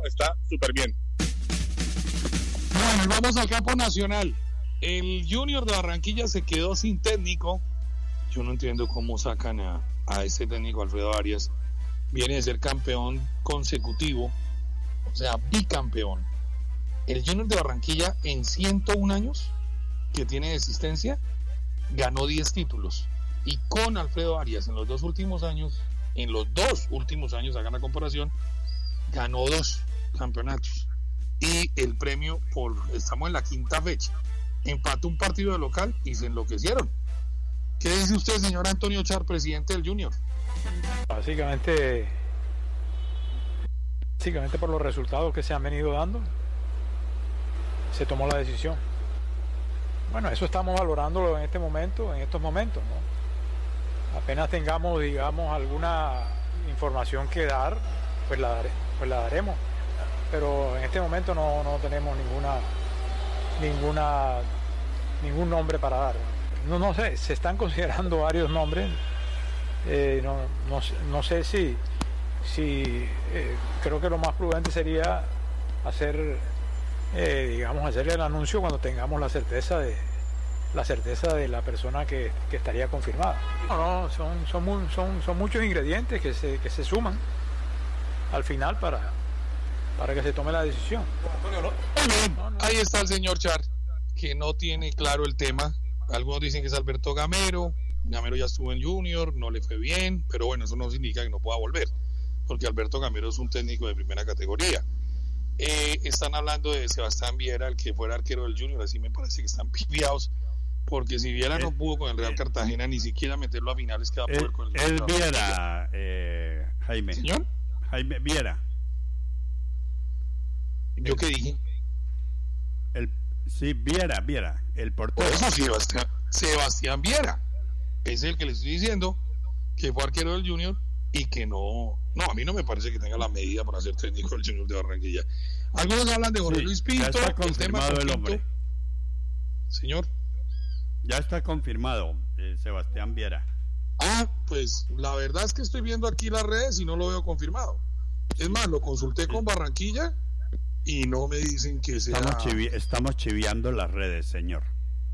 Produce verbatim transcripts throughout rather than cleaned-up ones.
está súper bien. Bueno, vamos al campo nacional. El Junior de Barranquilla se quedó sin técnico. Yo no entiendo cómo sacan a, a este técnico Alfredo Arias. Viene de ser campeón consecutivo, o sea, bicampeón. El Junior de Barranquilla en ciento un años que tiene de existencia ganó diez títulos. Y con Alfredo Arias en los dos últimos años, en los dos últimos años, hagan la comparación, ganó dos campeonatos. Y el premio por, estamos en la quinta fecha, empató un partido de local y se enloquecieron. ¿Qué dice usted, señor Antonio Char, presidente del Junior? Básicamente, básicamente por los resultados que se han venido dando, se tomó la decisión. Bueno, eso estamos valorándolo en este momento, en estos momentos, ¿no? Apenas tengamos, digamos, alguna información que dar, pues la, daré, pues la daremos. Pero en este momento no, no tenemos ninguna, ninguna, ningún nombre para dar. No, no sé, se están considerando varios nombres. Eh, no, no, no sé si, si eh, creo que lo más prudente sería hacer, eh, digamos, hacerle el anuncio cuando tengamos la certeza de la certeza de la persona que, que estaría confirmada. No, no, son, son, muy, son, son muchos ingredientes que se, que se suman al final para, para que se tome la decisión. Muy bien, no, no. Ahí está el señor Char, que no tiene claro el tema. Algunos dicen que es Alberto Gamero. Gamero ya estuvo en Junior, no le fue bien, pero bueno, eso no significa que no pueda volver, porque Alberto Gamero es un técnico de primera categoría. Eh, están hablando de Sebastián Viera, el que fuera arquero del Junior, así me parece que están pifiados, porque si Viera no pudo con el Real Cartagena ni siquiera meterlo a finales, que va a poder el, con el el Viera, eh, Jaime. ¿Señor? Jaime Viera. ¿Yo el, qué dije? El, sí, Viera, Viera, el portero. Por eso Sebastián, Sebastián Viera es el que le estoy diciendo que fue arquero del Junior y que no, no, a mí no me parece que tenga la medida para ser técnico del Junior de Barranquilla. Algunos hablan de Jorge sí, Luis Pinto, ya está confirmado el, el Pinto. hombre. Señor. Ya está confirmado, eh, Sebastián Viera. Ah, pues la verdad es que estoy viendo aquí las redes y no lo veo confirmado. Es más, lo consulté sí. con Barranquilla y no me dicen que sea... Estamos, chivi estamos chiviando las redes, señor.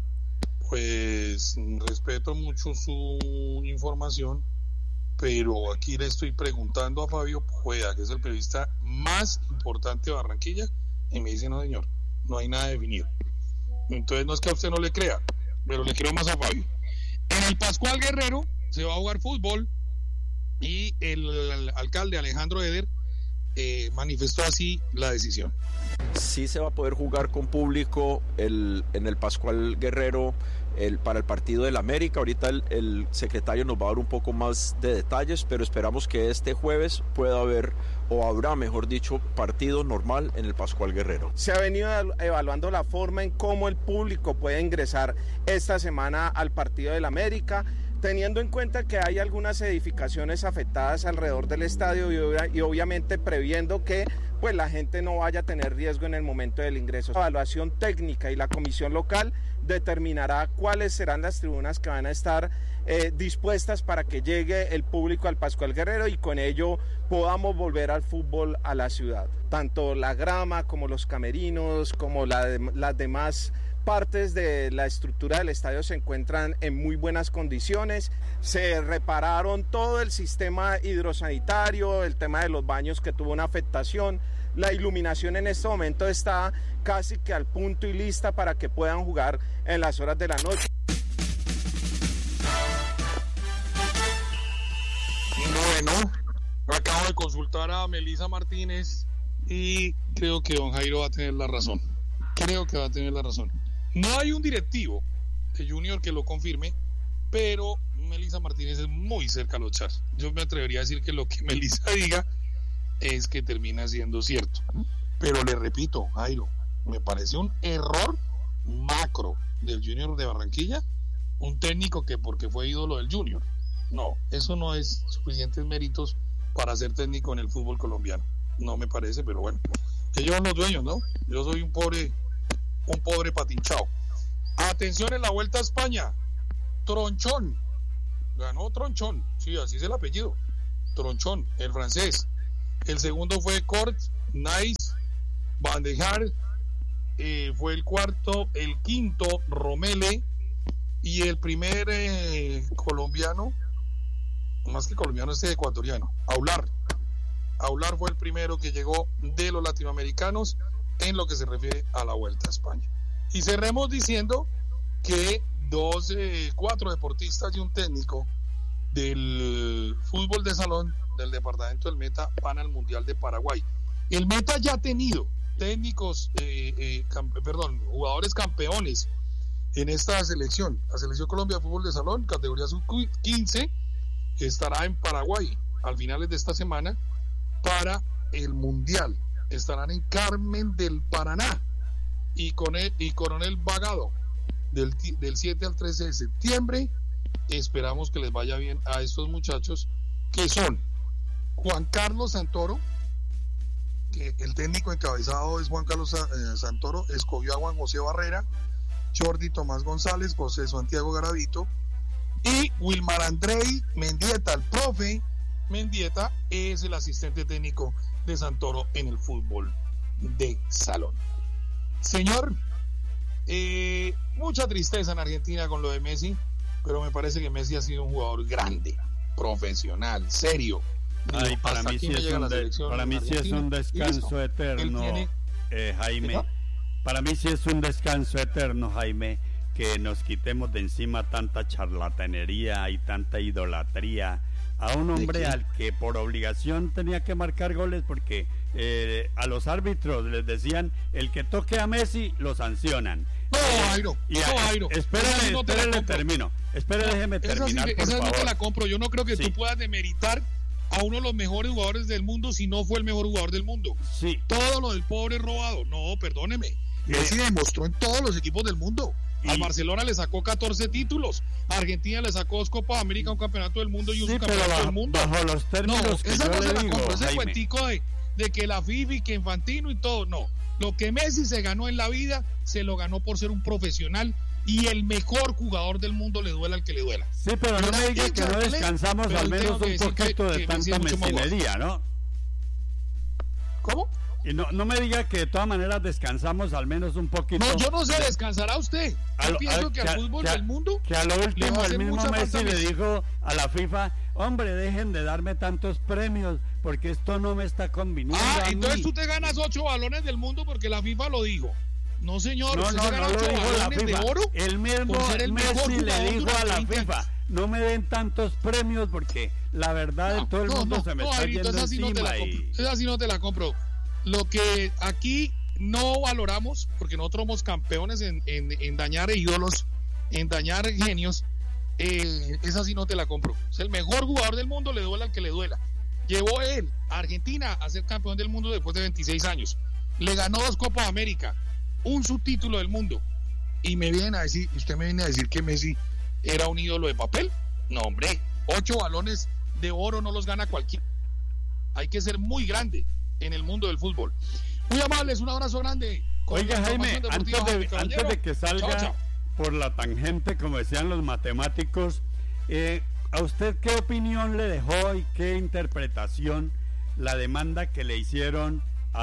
Pues respeto mucho su información, pero aquí le estoy preguntando a Fabio Pueda, que es el periodista más importante de Barranquilla, y me dice, no señor, no hay nada definido. Entonces no es que a usted no le crea, pero le creo más a Fabio. En el Pascual Guerrero se va a jugar fútbol y el, el alcalde Alejandro Eder eh, manifestó así la decisión. Sí se va a poder jugar con público el, en el Pascual Guerrero el, para el partido del América. Ahorita el, el secretario nos va a dar un poco más de detalles, pero esperamos que este jueves pueda haber, o habrá mejor dicho, partido normal en el Pascual Guerrero. Se ha venido evaluando la forma en cómo el público puede ingresar esta semana al partido del América, teniendo en cuenta que hay algunas edificaciones afectadas alrededor del estadio y, ob y obviamente previendo que pues la gente no vaya a tener riesgo en el momento del ingreso. La evaluación técnica y la comisión local determinará cuáles serán las tribunas que van a estar eh, dispuestas para que llegue el público al Pascual Guerrero y con ello podamos volver al fútbol a la ciudad. Tanto la grama como los camerinos, como la de, las demás partes de la estructura del estadio se encuentran en muy buenas condiciones. Se repararon todo el sistema hidrosanitario, el tema de los baños que tuvo una afectación. La iluminación en este momento está casi que al punto y lista para que puedan jugar en las horas de la noche. Bueno, acabo de consultar a Melissa Martínez y creo que don Jairo va a tener la razón. Creo que va a tener la razón. No hay un directivo de Junior que lo confirme, pero Melissa Martínez es muy cerca a los Chars. Yo me atrevería a decir que lo que Melissa diga es que termina siendo cierto. Pero le repito, Jairo, me parece un error macro del Junior de Barranquilla, un técnico que porque fue ídolo del Junior. No, eso no es suficientes méritos para ser técnico en el fútbol colombiano. No me parece, pero bueno, ellos son los dueños, ¿no? Yo soy un pobre, un pobre patinchao. Atención en la Vuelta a España. Tronchón. Ganó Tronchón. Sí, así es el apellido. Tronchón, el francés. El segundo fue Cort Nice, Van de Haar, eh, fue el cuarto, el quinto, Romele, y el primer eh, colombiano, más que colombiano, este ecuatoriano, Aular. Aular fue el primero que llegó de los latinoamericanos en lo que se refiere a la Vuelta a España. Y cerremos diciendo que dos, eh, cuatro deportistas y un técnico del fútbol de salón del departamento del Meta van al Mundial de Paraguay. El Meta ya ha tenido técnicos, eh, eh, campe, perdón, jugadores campeones en esta selección. La selección Colombia de fútbol de salón, categoría sub quince, estará en Paraguay al finales de esta semana para el Mundial. Estarán en Carmen del Paraná y, con el, y Coronel Vagado del, del siete al trece de septiembre. Esperamos que les vaya bien a estos muchachos, que son Juan Carlos Santoro, que el técnico encabezado es Juan Carlos eh, Santoro, escogió a Juan José Barrera, Jordi Tomás González, José Santiago Garavito y Wilmar Andrei Mendieta. El profe Mendieta es el asistente técnico de Santoro en el fútbol de salón. Señor, eh, mucha tristeza en Argentina con lo de Messi, pero me parece que Messi ha sido un jugador grande, profesional, serio. Ay, Digo, para mí sí es un, de, para mí sí es un descanso eterno, tiene... eh, Jaime. ¿Qué? Para mí sí es un descanso eterno, Jaime, que nos quitemos de encima tanta charlatanería y tanta idolatría a un hombre al que por obligación tenía que marcar goles, porque eh, a los árbitros les decían: el que toque a Messi lo sancionan. No, Jairo, no, Jairo. Espérale, no espérale, termino. Espérale, déjeme terminar, esa sí, por esa favor. no te la compro. Yo no creo que sí. tú puedas demeritar a uno de los mejores jugadores del mundo si no fue el mejor jugador del mundo. Sí. Todo lo del pobre robado. No, perdóneme. Messi sí. demostró en todos los equipos del mundo. Y... Al Barcelona le sacó catorce títulos. A Argentina le sacó dos Copas de América, un campeonato del mundo y un sí, campeonato bajo, del mundo. Bajo los términos no, que esa yo no le se la digo, compro. Ese Jaime. cuentico de, de que la FIFA y que Infantino y todo, no. Lo que Messi se ganó en la vida, se lo ganó por ser un profesional y el mejor jugador del mundo, le duela al que le duela. Sí, pero no me diga que no descansamos al menos un poquito de tanta mesinería, ¿no? ¿Cómo? Y no, no me diga que de todas maneras descansamos al menos un poquito. No, yo no sé, descansará usted. Yo al, pienso al, que, que al fútbol que, del mundo que a lo último el mismo Messi le dijo a la FIFA: hombre, dejen de darme tantos premios porque esto no me está conviniendo. Ah, a entonces mí. tú te ganas ocho balones del mundo porque la FIFA lo dijo. No, señor, no, usted no, se gana no ocho lo dijo la balones FIFA. de oro. El mismo el Messi le dijo a la FIFA: no me den tantos premios porque la verdad no, de todo el no, mundo no, se me no, está Jairito, yendo esa sí no te la encima. compro. Y... Esa sí no te la compro. Lo que aquí no valoramos, porque nosotros somos campeones en, en, en dañar ídolos, en dañar genios, eh, esa sí no te la compro. Es el mejor jugador del mundo, le duela al que le duela. Llevó él a Argentina a ser campeón del mundo después de veintiséis años. Le ganó dos Copas de América, un subtítulo del mundo. Y me vienen a decir, usted me viene a decir que Messi era un ídolo de papel. No, hombre, ocho balones de oro no los gana cualquiera. Hay que ser muy grande en el mundo del fútbol. Muy amables, un abrazo grande. Oiga, Jaime, antes de, antes de que salga chao, chao. por la tangente, como decían los matemáticos, eh, ¿a usted qué opinión le dejó y qué interpretación la demanda que le hicieron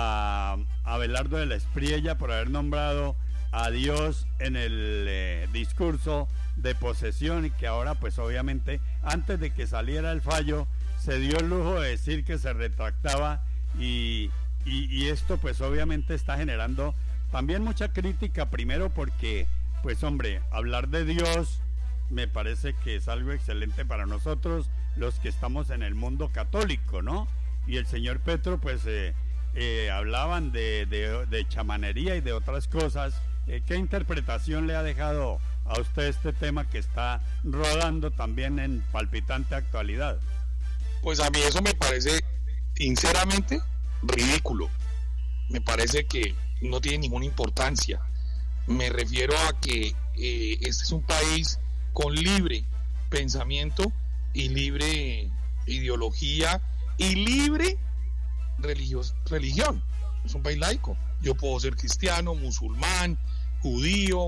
a Abelardo de la Espriella por haber nombrado a Dios en el eh, discurso de posesión, y que ahora pues obviamente antes de que saliera el fallo se dio el lujo de decir que se retractaba y, y, y esto pues obviamente está generando también mucha crítica, primero porque pues hombre, hablar de Dios me parece que es algo excelente para nosotros los que estamos en el mundo católico, ¿no? Y el señor Petro pues eh, eh, hablaban de, de, de chamanería y de otras cosas. Eh, ¿qué interpretación le ha dejado a usted este tema que está rodando también en palpitante actualidad? Pues a mí eso me parece sinceramente ridículo. Me parece que no tiene ninguna importancia. Me refiero a que eh, este es un país con libre pensamiento y libre ideología y libre religios, religión. Es un país laico. Yo puedo ser cristiano, musulmán, judío,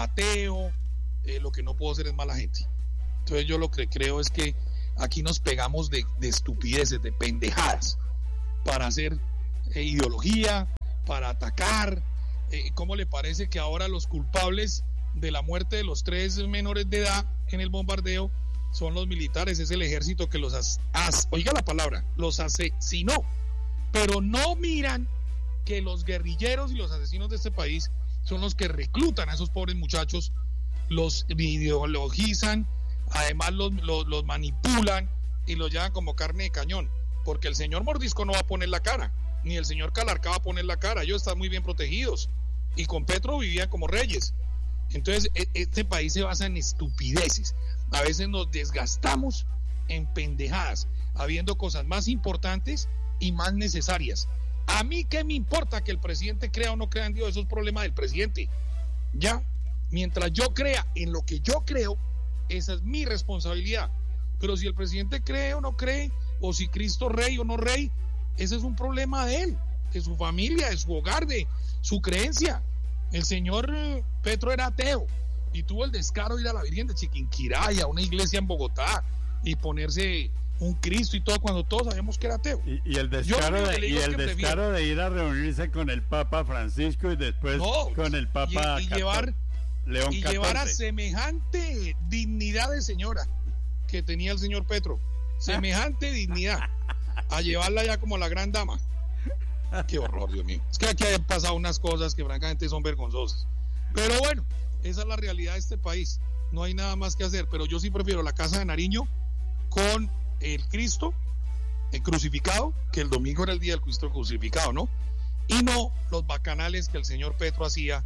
ateo, eh, lo que no puedo ser es mala gente. Entonces yo lo que creo es que aquí nos pegamos de, de estupideces, de pendejadas, para hacer eh, ideología, para atacar. Eh, ¿Cómo le parece que ahora los culpables de la muerte de los tres menores de edad en el bombardeo son los militares? Es el ejército que los as, as, oiga la palabra, los asesinó. Pero no miran que los guerrilleros y los asesinos de este país son los que reclutan a esos pobres muchachos, los ideologizan, además los, los, los manipulan y los llevan como carne de cañón, porque el señor Mordisco no va a poner la cara, ni el señor Calarcá va a poner la cara. Ellos están muy bien protegidos y con Petro vivían como reyes. Entonces este país se basa en estupideces. A veces nos desgastamos en pendejadas, habiendo cosas más importantes y más necesarias. A mí qué me importa que el presidente crea o no crea en Dios, esos problemas del presidente. Ya, mientras yo crea en lo que yo creo, esa es mi responsabilidad. Pero si el presidente cree o no cree, o si Cristo rey o no rey, ese es un problema de él, de su familia, de su hogar, de su creencia. El señor Petro era ateo y tuvo el descaro de ir a la Virgen de Chiquinquirá y a una iglesia en Bogotá y ponerse un Cristo y todo, cuando todos sabíamos que era ateo. Y, y el descaro, de, y el descaro de ir a reunirse con el Papa Francisco y después no, con el Papa y, y llevar, León y llevar a semejante dignidad de señora que tenía el señor Petro, semejante dignidad, a llevarla ya como la gran dama. Qué horror, Dios mío. Es que aquí han pasado unas cosas que francamente son vergonzosas. Pero bueno, esa es la realidad de este país. No hay nada más que hacer. Pero yo sí prefiero la Casa de Nariño con el Cristo, el crucificado, que el domingo era el día del Cristo crucificado, ¿no? Y no los bacanales que el señor Petro hacía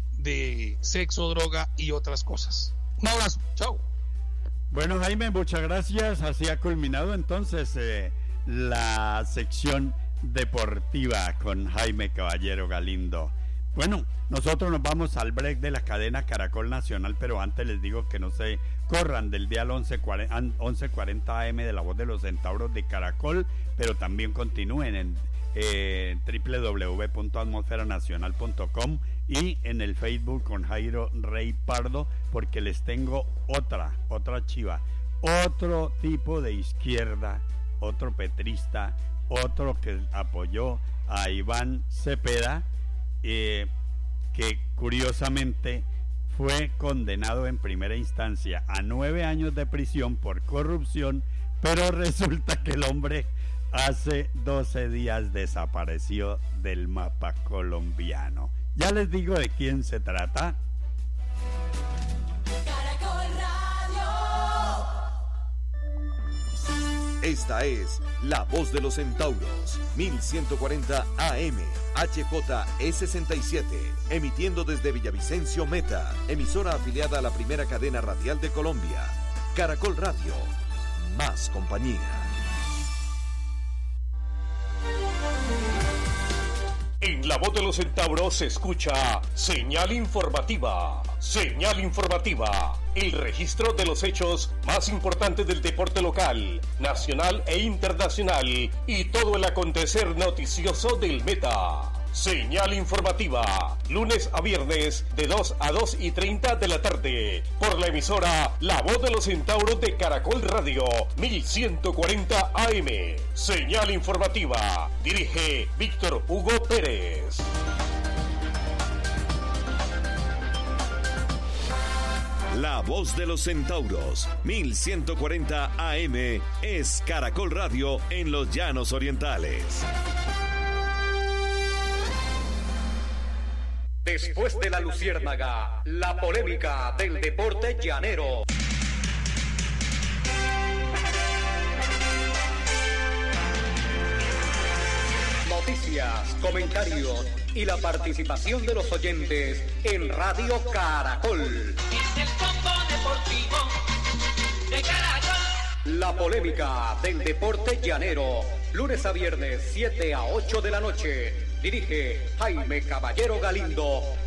de sexo, droga y otras cosas. Un abrazo. Chao. Bueno, Jaime, muchas gracias. Así ha culminado entonces eh, la sección deportiva con Jaime Caballero Galindo. Bueno, nosotros nos vamos al break de la cadena Caracol Nacional, pero antes les digo que no se corran del dial once cuarenta A M de La Voz de los Centauros de Caracol, pero también continúen en eh, doble u doble u doble u punto atmósfera nacional punto com y en el Facebook con Jairo Rey Pardo, porque les tengo otra, otra chiva, otro tipo de izquierda, otro petrista, otro que apoyó a Iván Cepeda, eh, que curiosamente fue condenado en primera instancia a nueve años de prisión por corrupción, pero resulta que el hombre hace doce días desapareció del mapa colombiano. Ya les digo de quién se trata. Esta es La Voz de los Centauros, mil ciento cuarenta A M, H J E sesenta y siete, emitiendo desde Villavicencio Meta, emisora afiliada a la primera cadena radial de Colombia. Caracol Radio, más compañía. En La Voz de los Centauros se escucha Señal Informativa. Señal Informativa, el registro de los hechos más importantes del deporte local, nacional e internacional y todo el acontecer noticioso del Meta. Señal Informativa, lunes a viernes de dos a dos y treinta de la tarde, por la emisora La Voz de los Centauros de Caracol Radio, mil ciento cuarenta A M. Señal Informativa, dirige Víctor Hugo Pérez. La Voz de los Centauros, mil ciento cuarenta A M, es Caracol Radio en los Llanos Orientales. Después de la luciérnaga, la polémica del deporte llanero. Noticias, comentarios y la participación de los oyentes en Radio Caracol. En el combo deportivo de Caracol. La polémica del deporte llanero, lunes a viernes, siete a ocho de la noche. Dirige Jaime Caballero Galindo